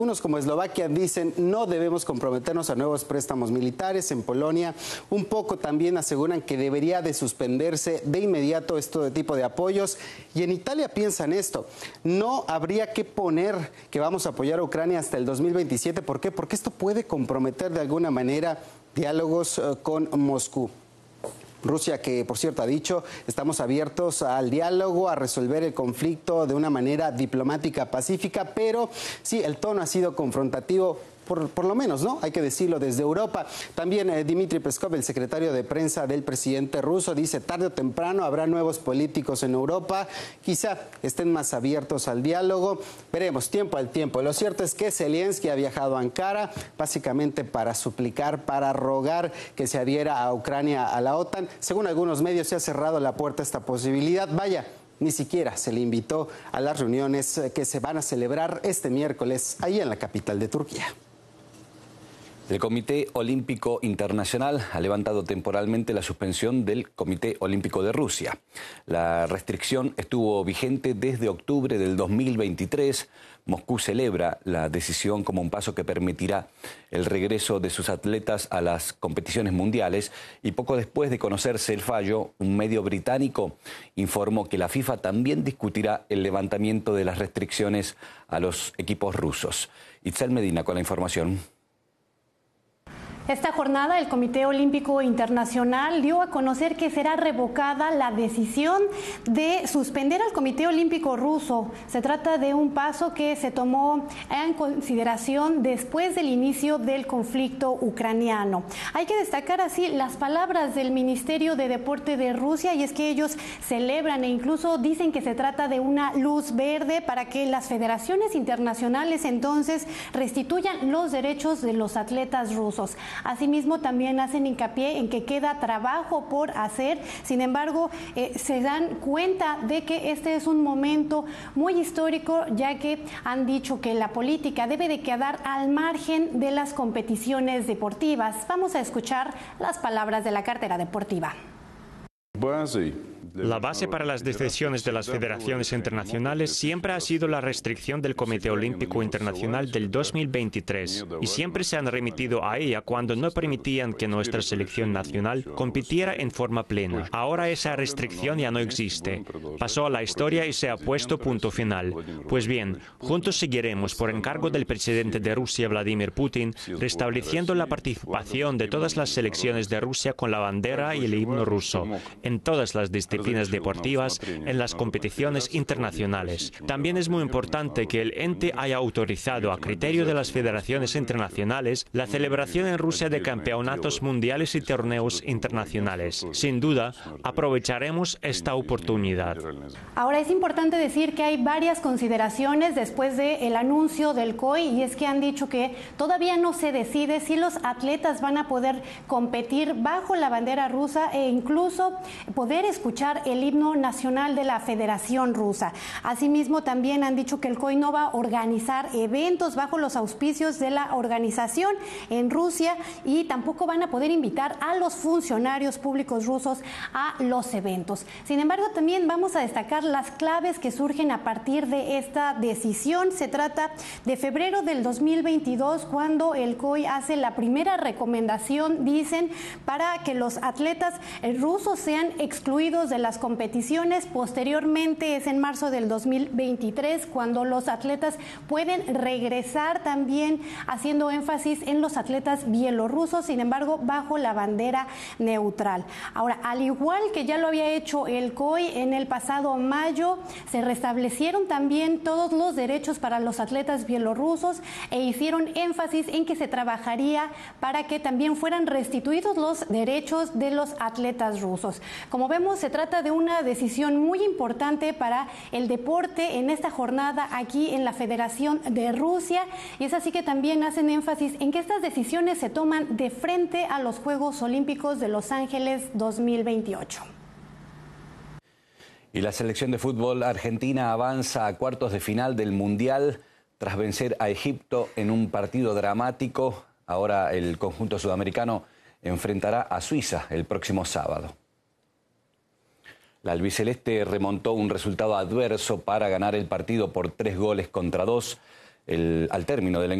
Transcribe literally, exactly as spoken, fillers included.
Unos como Eslovaquia dicen no debemos comprometernos a nuevos préstamos militares. En Polonia un poco también aseguran que debería de suspenderse de inmediato este tipo de apoyos. Y en Italia piensan esto, no habría que poner que vamos a apoyar a Ucrania hasta el dos mil veintisiete. ¿Por qué? Porque esto puede comprometer de alguna manera diálogos uh, con Moscú. Rusia, que por cierto ha dicho, estamos abiertos al diálogo, a resolver el conflicto de una manera diplomática, pacífica, pero sí, el tono ha sido confrontativo. Por, por lo menos, ¿no? Hay que decirlo desde Europa. También eh, Dmitry Peskov, el secretario de prensa del presidente ruso, dice tarde o temprano habrá nuevos políticos en Europa, quizá estén más abiertos al diálogo. Veremos, tiempo al tiempo. Lo cierto es que Zelensky ha viajado a Ankara básicamente para suplicar, para rogar que se adhiera a Ucrania a la OTAN. Según algunos medios se ha cerrado la puerta a esta posibilidad. Vaya, ni siquiera se le invitó a las reuniones que se van a celebrar este miércoles ahí en la capital de Turquía. El Comité Olímpico Internacional ha levantado temporalmente la suspensión del Comité Olímpico de Rusia. La restricción estuvo vigente desde octubre del dos mil veintitrés. Moscú celebra la decisión como un paso que permitirá el regreso de sus atletas a las competiciones mundiales. Y poco después de conocerse el fallo, un medio británico informó que la FIFA también discutirá el levantamiento de las restricciones a los equipos rusos. Itzel Medina con la información. Esta jornada el Comité Olímpico Internacional dio a conocer que será revocada la decisión de suspender al Comité Olímpico ruso. Se trata de un paso que se tomó en consideración después del inicio del conflicto ucraniano. Hay que destacar así las palabras del Ministerio de Deporte de Rusia, y es que ellos celebran e incluso dicen que se trata de una luz verde para que las federaciones internacionales entonces restituyan los derechos de los atletas rusos. Asimismo, también hacen hincapié en que queda trabajo por hacer. Sin embargo, eh, se dan cuenta de que este es un momento muy histórico, ya que han dicho que la política debe de quedar al margen de las competiciones deportivas. Vamos a escuchar las palabras de la cartera deportiva. La base para las decisiones de las federaciones internacionales siempre ha sido la restricción del Comité Olímpico Internacional del dos mil veintitrés, y siempre se han remitido a ella cuando no permitían que nuestra selección nacional compitiera en forma plena. Ahora esa restricción ya no existe. Pasó a la historia y se ha puesto punto final. Pues bien, juntos seguiremos, por encargo del presidente de Rusia, Vladimir Putin, restableciendo la participación de todas las selecciones de Rusia con la bandera y el himno ruso, en todas las disciplinas deportivas, en las competiciones internacionales. También es muy importante que el ente haya autorizado, a criterio de las federaciones internacionales, la celebración en Rusia de campeonatos mundiales y torneos internacionales. Sin duda, aprovecharemos esta oportunidad. Ahora es importante decir que hay varias consideraciones después del anuncio del C O I, y es que han dicho que todavía no se decide si los atletas van a poder competir bajo la bandera rusa e incluso poder escuchar el himno nacional de la Federación Rusa. Asimismo, también han dicho que el C O I no va a organizar eventos bajo los auspicios de la organización en Rusia, y tampoco van a poder invitar a los funcionarios públicos rusos a los eventos. Sin embargo, también vamos a destacar las claves que surgen a partir de esta decisión. Se trata de febrero del dos mil veintidós, cuando el C O I hace la primera recomendación, dicen, para que los atletas rusos sean excluidos de las competiciones. Posteriormente es en marzo del dos mil veintitrés cuando los atletas pueden regresar, también haciendo énfasis en los atletas bielorrusos, sin embargo bajo la bandera neutral. Ahora, al igual que ya lo había hecho el C O I en el pasado mayo, se restablecieron también todos los derechos para los atletas bielorrusos e hicieron énfasis en que se trabajaría para que también fueran restituidos los derechos de los atletas rusos. Como vemos, se trata de una decisión muy importante para el deporte en esta jornada aquí en la Federación de Rusia, y es así que también hacen énfasis en que estas decisiones se toman de frente a los Juegos Olímpicos de Los Ángeles dos mil veintiocho. Y la selección de fútbol argentina avanza a cuartos de final del Mundial tras vencer a Egipto en un partido dramático. Ahora el conjunto sudamericano enfrentará a Suiza el próximo sábado. La albiceleste remontó un resultado adverso para ganar el partido por tres goles contra dos. El, al término del